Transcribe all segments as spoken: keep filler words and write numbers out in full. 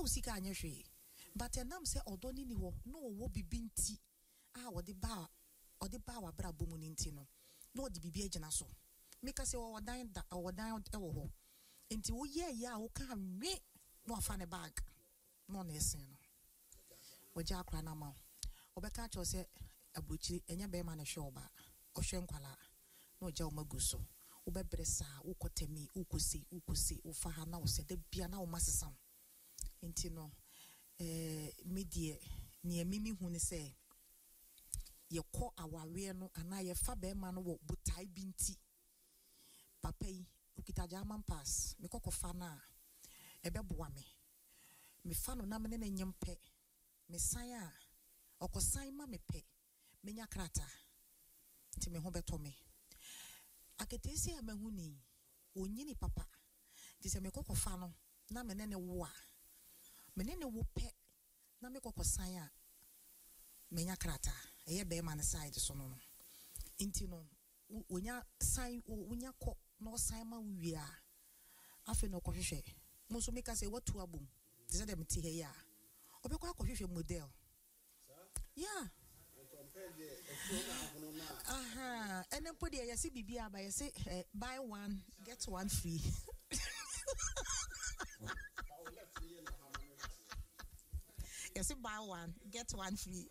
usika anyehwe but enam say odoni ni ho no wo bibinti ah wode ba ode ba wa bra bomu ni nti no no ode bibi agina so meka say wo dan da wo dan e wo ho enti wo ye ya wo ka nwe no afa ne bag no na esen no wo ja akra na ma obeka cho say abuchi enya be ma na hwe oba ohwe nkwala no ja o maguso wo bebresa wo kotemi wo kosi wo kosi wo fa ha na wo se de bia na wo masesam enti no eh medie ne mimi hu ne se ye ko awawe no ana ye fa be ma no wo butai binti papa yi ukita German pass me kokofa na ebeboa me me fa no na me ne nyempe me san a okosan ma me pe menya krata nti me ho beto me aketesi amahuni onyini papa nti se me kokofa no na me ne wo a me ne wo pe na me kokosan a menya krata eye be man side so no nti no onya san onya ko no san ma wi a afi no kohwehwe mo so meka say watu abom ti say dem ti he ya obekwa akohwehwe model yeah aha ene podi ya si bibia ba ya say buy one get one free yes buy one get one free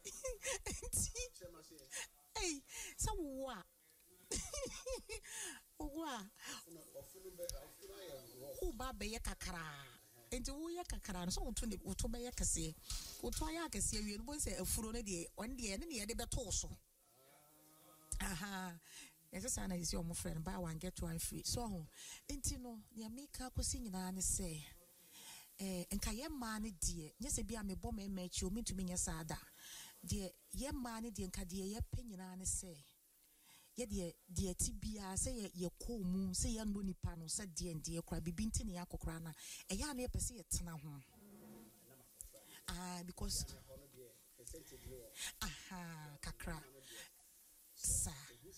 hey so what Owa Who ba be ye kakra enti wo ye kakra so woto ne woto be ye kese woto ya kese wi no bo se afuro ne de on de ne ne de beto so aha yes say na is your friend buy one get one free so enti no ne make akosi nyina ne say eh enka ye ma ne de nye se bia me bo me ma chi o mitumi nye sada de ye ma ne de enka de ye pe nyina ne say ye de de tibia say ye komu say ye no nipa no say de de kra bibinti ne yakokra na e ya na ye pese ye tena ho ah because aha kakra sa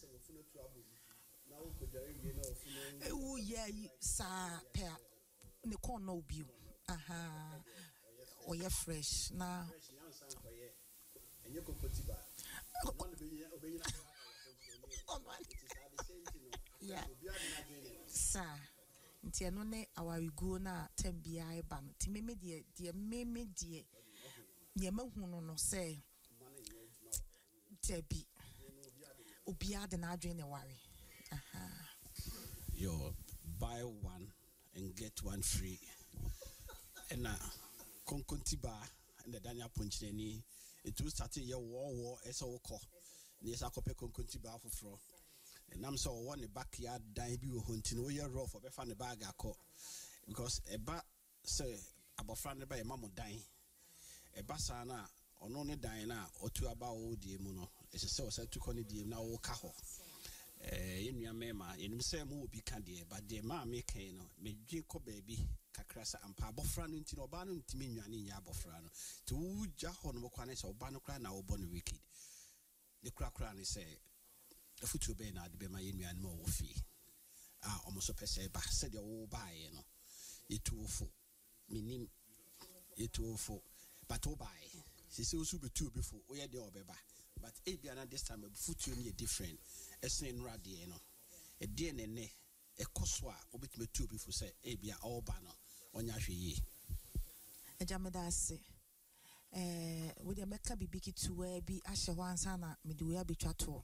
oh yeah sa pe ne kon no bi aha o ye fresh na enye kokotiba yeah sa nti eno ne awarigo na tambia eba no ti meme de de meme de ye mahu no no say tebi obia de na adwen ne ware aha yo buy one and get one free and uh konkontiba and the Daniel Punchineni it was starting your war war eso woko ni esa kope konkontiba afofro and I'm so one backyard dan bi wo honti no ye raw for be fa ne bag akọ because eba say abofra ne ba ye mamo dan eba sa na ono ne dan na otu aba wo die mu no ese se o se tu ko ne die na wo ka ho eh yenua mema yenim se mu obi ka de ba de ma me kan no medwe ko baabi kakra sa ampa abofra no nti no ba no ntimi nwane nya abofra no to uja ho no kwa ne se oba no kra na wo bo no wicked ne kra kra ne se afutu be na de be ma yenua no wo fi ah omo so pese ba se de wo ba ye no yetuofo minim yetuofo but wo ba ye se se osu betu obefo wo ye de obeba but e bia na this time afutu no ye different esen rade no e de ne ne e koso a obetime tu obefo se e bia oba no onya hwe ejameda ase eh we de meka bibiki tuwa bi ahye ho ansa na mede we abetwa to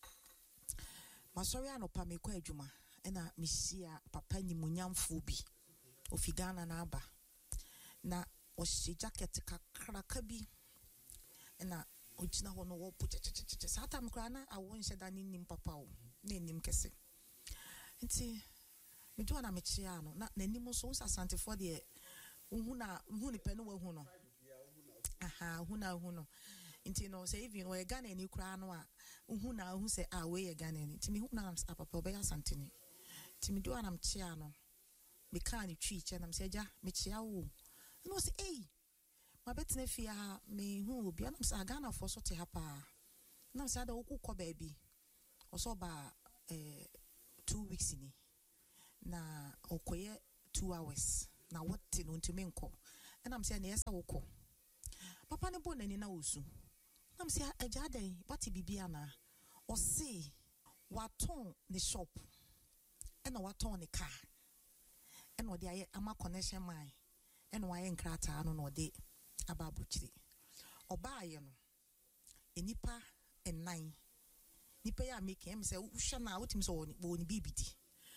masori anopa me kwa adwuma ena misia papa nyimunyamfo bi ofigana na aba na o shi jacket kakraka bi ena ojina ho no wo puchechecheche sata mkra na awon sheda ni nim papa o na nim kese nti me do na me chia no na nanim so usasante for de hu na hu ni pe no wa hu no aha hu na hu no nti no say even we Ghana ni kra no a hu na hu say ah we ye Ghana ni nti me hu na am papa be asante ni nti me do na me chia no me kan ni twi che na me say ja me chia wo no say eh ma betene fia ha me hu obi na me say Ghana for so te ha pa na me say da okukọ baabi oso ba eh two weeks ni na okoye two hours na what no ntimi nko and I'm saying yes, I will call. Papa ne born any na usu. I'm saying a jade, but he be biana or say what ton the shop and what ton the car and what the ama connection mine and why en crata no de ababuchiri or buy you know a nipa and nine nipa ya make him say ushana out him so on B B D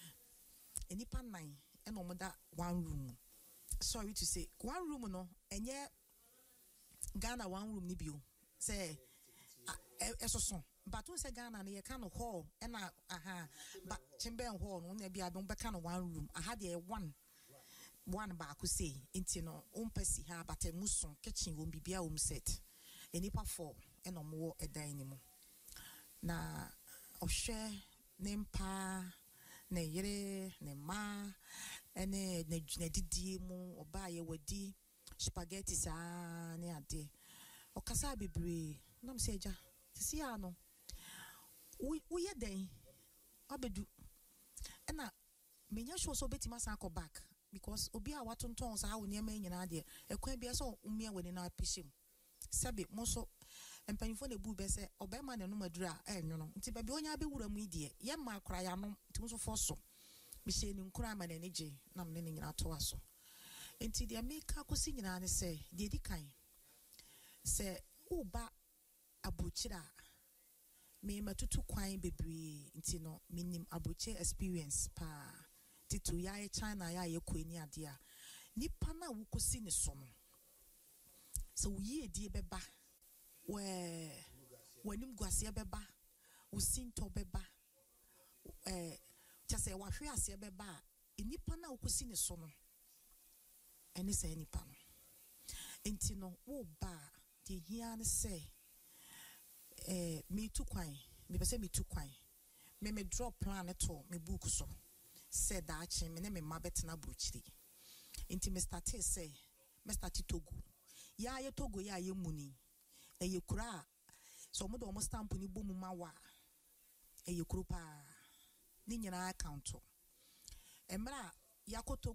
a nipa nine and no that one room. Sorry to say one room no and yet Ghana one room nibio say eso son but we say Ghana na kind of hall and aha but chamber hall no na bia don be kind of one room I had a one one ba ku say inti no umpesi ha but a muson kitchen won bibia um set enipa four and omo e dan ni mu na ohwe ne mpa ne yere ne ma ene ne didi mu oba ye wadi spaghetti sa ne ade okasa bebre nam se eja sisi ano we we ye den abedu ena menya sure so betima san ko back because obi a watonton sa wo niam nyina ade ekwan bia so umia wani na apishim sabe mo so empanifo na bu be se obema na no madura enyo no nti babi onya be wura mu idie ye ma akra ya no nti so foso mi se ni nkura ma na neje nam ne nyina to aso nti dia meka kosi nyina ne se die di kan se uba abuchira me matutu kwan bebre nti no minim abuche experience pa titu ya e China ya ye kwani ade a nipa na wukosi ne so no so wuyi edi beba we wanim guase beba usinto beba eh chase wahwe ase beba nipa na wukosi ne so no eni se nipa no enti no wo ba di hia ne se eh me tu kwan me pese me tu kwan me me drop plan to me book so said that che me ne me mabet na bruchiri enti me start say me start Togo ya ye Togo ya ye muni e ye kura so mo do mo stamp ni bomu mawa e ye kuru pa ni nyina account emra yakoto